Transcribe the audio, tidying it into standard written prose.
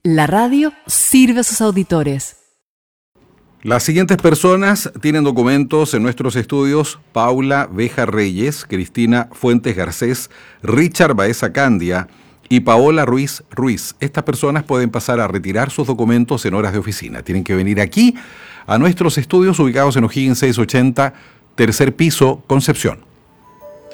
La radio sirve a sus auditores. Las siguientes personas tienen documentos en nuestros estudios: Paula Beja Reyes, Cristina Fuentes Garcés, Richard Baeza Candia y Paola Ruiz Ruiz. Estas personas pueden pasar a retirar sus documentos en horas de oficina. Tienen que venir aquí a nuestros estudios ubicados en O'Higgins 680, tercer piso, Concepción.